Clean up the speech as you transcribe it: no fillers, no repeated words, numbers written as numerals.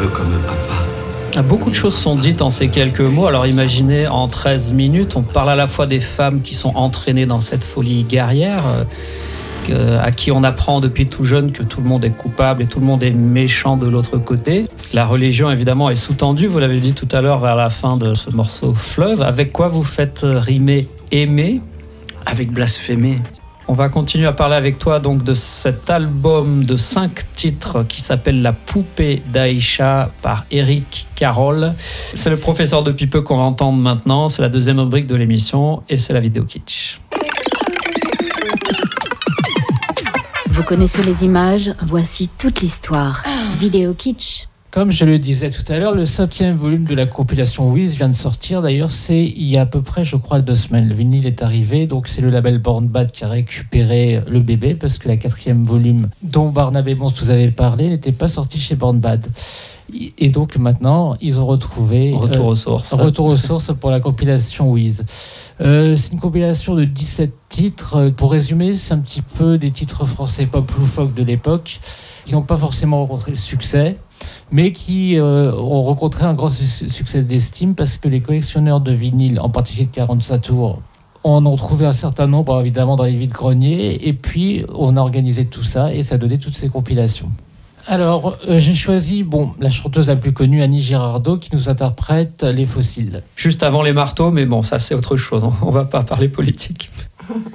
peu comme papa. Beaucoup de choses sont dites en ces quelques mots. Alors imaginez, en 13 minutes, on parle à la fois des femmes qui sont entraînées dans cette folie guerrière, à qui on apprend depuis tout jeune que tout le monde est coupable et tout le monde est méchant de l'autre côté. La religion, évidemment, est sous-tendue, vous l'avez dit tout à l'heure, vers la fin de ce morceau Fleuve. Avec quoi vous faites rimer aimer ? Avec blasphémer. On va continuer à parler avec toi donc de cet album de 5 titres qui s'appelle La poupée d'Aïcha par Eric Carroll. C'est le professeur de Pipeux qu'on va entendre maintenant. C'est la deuxième rubrique de l'émission et c'est la vidéo kitsch. Vous connaissez les images, voici toute l'histoire. Vidéo kitsch. Comme je le disais tout à l'heure, le 5e volume de la compilation Wiz vient de sortir. D'ailleurs, c'est il y a à peu près, je crois, 2 semaines. Le vinyle est arrivé, donc c'est le label Born Bad qui a récupéré le bébé, parce que la 4e volume dont Barnabé Mons vous avait parlé n'était pas sorti chez Born Bad. Et donc maintenant, ils ont retrouvé... Retour aux sources. Retour aux sources pour la compilation Wiz. C'est une compilation de 17 titres. Pour résumer, c'est un petit peu des titres français pop loufoques de l'époque, qui n'ont pas forcément rencontré le succès, mais qui ont rencontré un grand succès d'estime parce que les collectionneurs de vinyles, en particulier de 45 tours, en ont trouvé un certain nombre, évidemment, dans les vides-greniers, et puis on a organisé tout ça et ça a donné toutes ces compilations. Alors, j'ai choisi la chanteuse la plus connue, Annie Girardot, qui nous interprète Les Fossiles. Juste avant les marteaux, mais bon, ça c'est autre chose, on va pas parler politique.